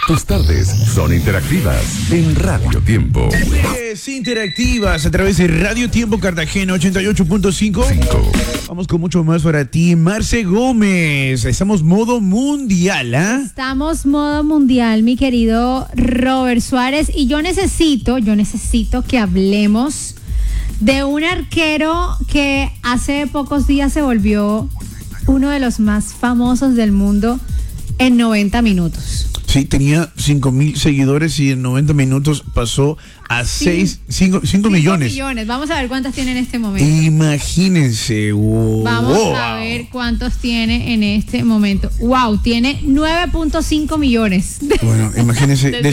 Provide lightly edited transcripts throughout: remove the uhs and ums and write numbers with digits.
Tus tardes son interactivas en Radio Tiempo. Interactivas a través de Radio Tiempo Cartagena 88.5. Vamos con mucho más para ti, Marce Gómez. Estamos modo mundial, ¿ah? Estamos modo mundial, mi querido Robert Suárez. Y yo necesito que hablemos de un arquero que hace pocos días se volvió uno de los más famosos del mundo en 90 minutos. Sí, tenía 5,000 seguidores y en 90 minutos pasó a 5 millones. Vamos a ver cuántos tiene en este momento. Imagínense. Vamos a ver cuántos tiene en este momento. Wow, tiene 9.5 millones. Bueno, imagínense, de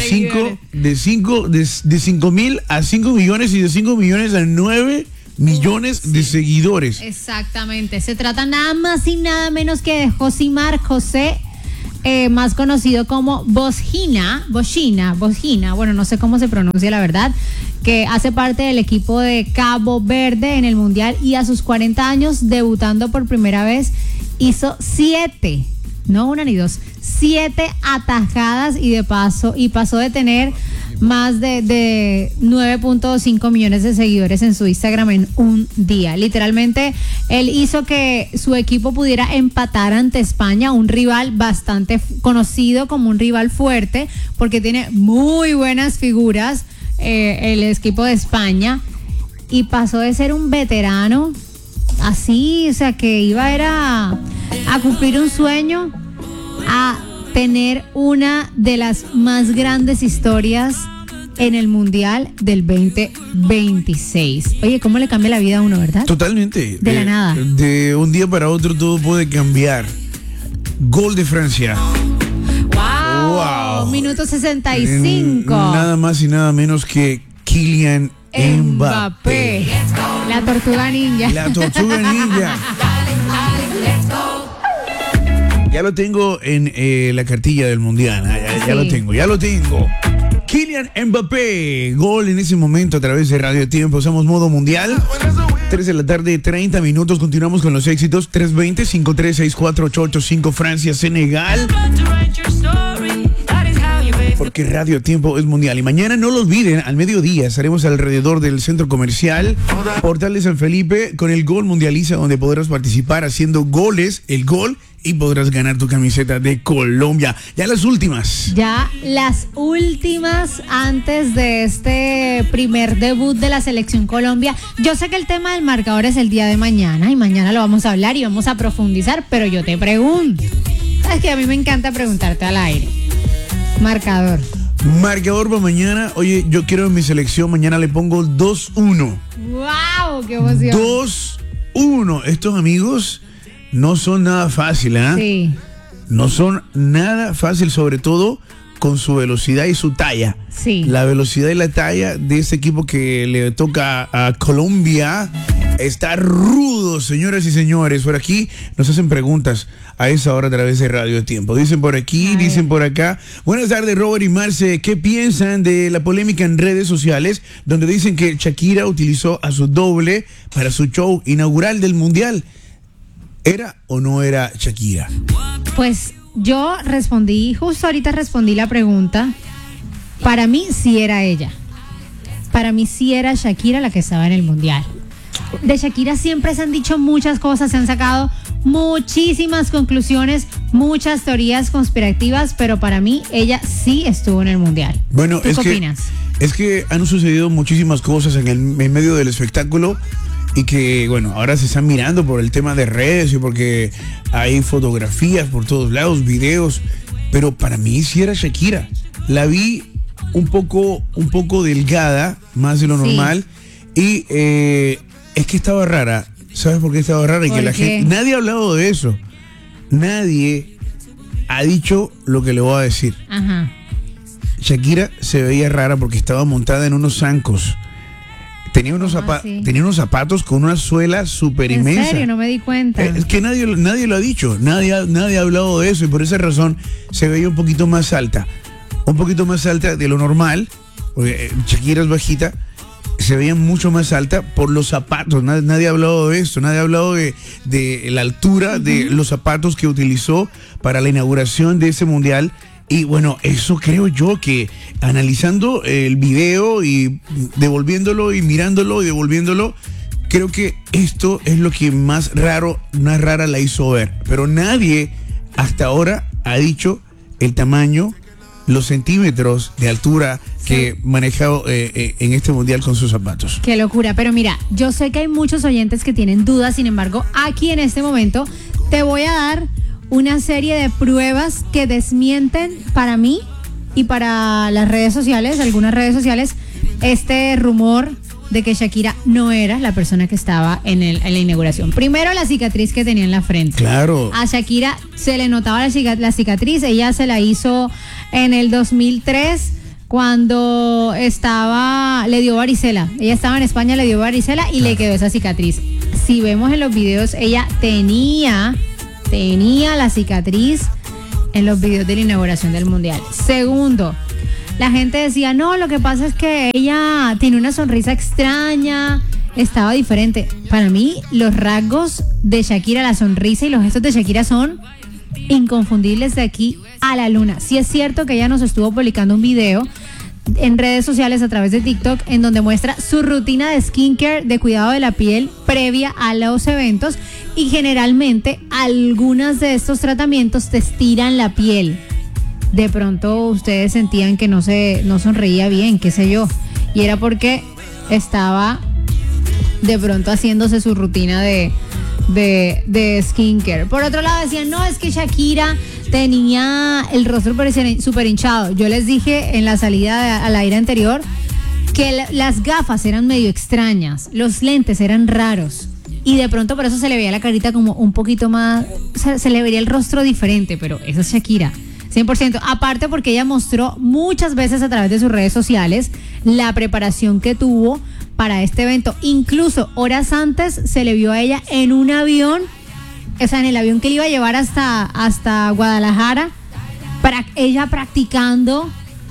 5,000 a 5 millones y de 5 millones a 9 millones de seguidores. Exactamente. Se trata nada más y nada menos que de Josimar José, más conocido como Bosgina, bueno, no sé cómo se pronuncia la verdad, que hace parte del equipo de Cabo Verde en el Mundial y a sus 40 años, debutando por primera vez, hizo 7, no una ni dos, 7 atajadas y pasó de tener más de 9.5 millones de seguidores en su Instagram en un día. Literalmente, él hizo que su equipo pudiera empatar ante España, un rival bastante conocido como un rival fuerte, porque tiene muy buenas figuras el equipo de España, y pasó de ser un veterano así, o sea, que iba a cumplir un sueño, a tener una de las más grandes historias en el Mundial del 2026. Oye, ¿cómo le cambia la vida a uno, verdad? Totalmente. De la nada. De un día para otro todo puede cambiar. Gol de Francia. ¡Wow! Minuto 65. Nada más y nada menos que Kylian Mbappé. La tortuga ninja. La tortuga ninja. Ya lo tengo en la cartilla del Mundial. Ya lo tengo. Kylian Mbappé, gol en ese momento a través de Radio Tiempo. Somos modo mundial. 3 de la tarde, 30 minutos. Continuamos con los éxitos. 320-5364-885 Francia, Senegal. Porque Radio Tiempo es mundial. Y mañana, no lo olviden, al mediodía estaremos alrededor del centro comercial Portal de San Felipe con el Gol Mundializa, donde podrás participar haciendo goles, el gol, y podrás ganar tu camiseta de Colombia. Ya las últimas antes de este primer debut de la selección Colombia. Yo sé que el tema del marcador es el día de mañana, y mañana lo vamos a hablar y vamos a profundizar, pero yo te pregunto, es que a mí me encanta preguntarte al aire. Marcador para mañana. Oye, yo quiero en mi selección, mañana le pongo 2-1. ¡Wow! ¡Qué emoción! 2-1. Estos amigos no son nada fácil, ¿eh? Sí. No son nada fácil, sobre todo con su velocidad y su talla. Sí. La velocidad y la talla de este equipo que le toca a Colombia está rudo, señoras y señores. Por aquí nos hacen preguntas a esa hora a través de Radio Tiempo. Dicen por aquí, dicen por acá. Buenas tardes, Robert y Marce. ¿Qué piensan de la polémica en redes sociales donde dicen que Shakira utilizó a su doble para su show inaugural del Mundial? ¿Era o no era Shakira? Pues yo justo ahorita respondí la pregunta. Para mí sí era ella. Para mí sí era Shakira la que estaba en el Mundial. De Shakira siempre se han dicho muchas cosas, se han sacado muchísimas conclusiones, muchas teorías conspirativas, pero para mí ella sí estuvo en el Mundial. Bueno, ¿Tú qué opinas? Es que han sucedido muchísimas cosas en medio del espectáculo, y que, bueno, ahora se están mirando por el tema de redes y porque hay fotografías por todos lados, videos, pero para mí sí era Shakira. La vi un poco delgada, más de lo normal, y es que estaba rara. ¿Sabes por qué estaba rara? Y que la gente, nadie ha hablado de eso. Nadie ha dicho lo que le voy a decir. Ajá. Shakira se veía rara porque estaba montada en unos zancos. Tenía unos zapatos con una suela súper inmensa. ¿En serio? No me di cuenta. Es que nadie lo ha dicho. Nadie ha hablado de eso, y por esa razón se veía un poquito más alta. Un poquito más alta de lo normal. Porque Shakira es bajita. Se veía mucho más alta por los zapatos. Nadie ha hablado de esto. Nadie ha hablado de la altura de los zapatos que utilizó para la inauguración de ese mundial. Y bueno, eso creo yo que analizando el video y devolviéndolo y mirándolo y devolviéndolo, creo que esto es lo que más rara la hizo ver. Pero nadie hasta ahora ha dicho el tamaño, los centímetros de altura que manejado en este mundial con sus zapatos. Qué locura, pero mira, yo sé que hay muchos oyentes que tienen dudas, sin embargo, aquí en este momento te voy a dar una serie de pruebas que desmienten para mí y para las redes sociales, algunas redes sociales, este rumor de que Shakira no era la persona que estaba en la inauguración. Primero, la cicatriz que tenía en la frente. Claro. A Shakira se le notaba la cicatriz. Ella se la hizo en el 2003 cuando le dio varicela. Ella estaba en España, le dio varicela y le quedó esa cicatriz. Si vemos en los videos, ella tenía la cicatriz en los videos de la inauguración del Mundial. Segundo, la gente decía, no, lo que pasa es que ella tiene una sonrisa extraña, estaba diferente. Para mí, los rasgos de Shakira, la sonrisa y los gestos de Shakira son inconfundibles de aquí a la luna. Sí es cierto que ella nos estuvo publicando un video en redes sociales a través de TikTok en donde muestra su rutina de skincare, de cuidado de la piel previa a los eventos, y generalmente algunos de estos tratamientos te estiran la piel. De pronto ustedes sentían que no sonreía bien, qué sé yo, y era porque estaba de pronto haciéndose su rutina de skincare. Por otro lado decían, no, es que Shakira tenía el rostro súper hinchado. Yo les dije en la salida al aire anterior que las gafas eran medio extrañas, los lentes eran raros y de pronto por eso se le veía la carita como un poquito más, se le vería el rostro diferente, pero esa es Shakira 100%, aparte porque ella mostró muchas veces a través de sus redes sociales la preparación que tuvo para este evento. Incluso horas antes se le vio a ella en un avión, o sea, en el avión que le iba a llevar hasta Guadalajara, ella practicando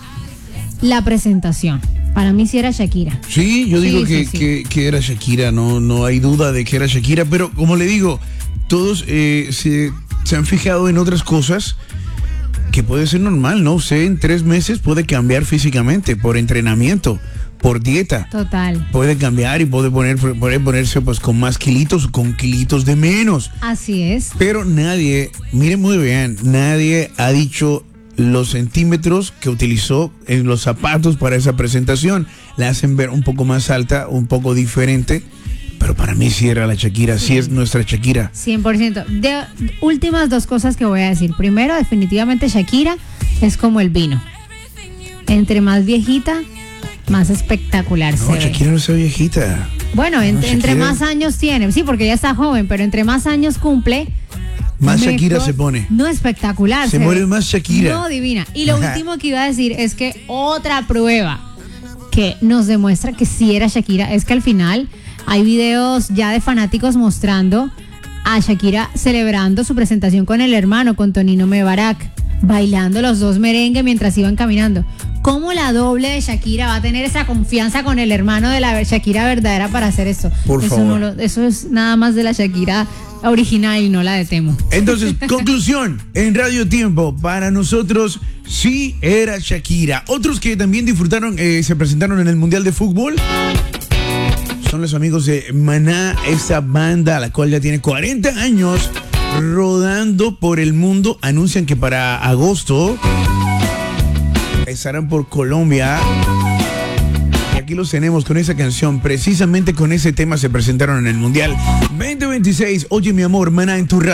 la presentación. Para mí sí era Shakira. Sí, yo digo que era Shakira, no hay duda de que era Shakira, pero como le digo, todos se han fijado en otras cosas que puede ser normal, ¿no? Usted en 3 meses puede cambiar físicamente por entrenamiento, por dieta. Total. Puede cambiar y puede ponerse pues con más kilitos, con kilitos de menos. Así es. Pero nadie, miren muy bien, nadie ha dicho los centímetros que utilizó en los zapatos para esa presentación. La hacen ver un poco más alta, un poco diferente. Pero para mí sí era la Shakira, sí es nuestra Shakira. 100%. De últimas 2 cosas que voy a decir. Primero, definitivamente Shakira es como el vino. Entre más viejita, más espectacular se ve. Shakira no es viejita. Bueno, entre más años tiene. Sí, porque ella está joven, pero entre más años cumple, más Shakira se pone. No, espectacular. Se muere más Shakira. No, divina. Y lo último que iba a decir es que otra prueba que nos demuestra que sí era Shakira es que al final hay videos ya de fanáticos mostrando a Shakira celebrando su presentación con el hermano, con Tonino Mebarak, bailando los dos merengue mientras iban caminando. ¿Cómo la doble de Shakira va a tener esa confianza con el hermano de la Shakira verdadera para hacer eso? Por favor. Eso es nada más de la Shakira original y no la de Temo. Entonces, conclusión, en Radio Tiempo, para nosotros sí era Shakira. Otros que también disfrutaron, se presentaron en el Mundial de Fútbol, son los amigos de Maná, esa banda, la cual ya tiene 40 años rodando por el mundo. Anuncian que para agosto estarán por Colombia. Y aquí los tenemos con esa canción. Precisamente con ese tema se presentaron en el Mundial 2026. Oye, mi amor, Maná en tu radio.